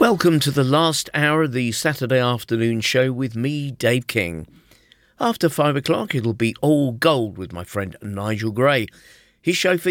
Welcome to the last hour of the Saturday afternoon show with me, Dave King. After 5 o'clock, it'll be all gold with my friend Nigel Gray. His show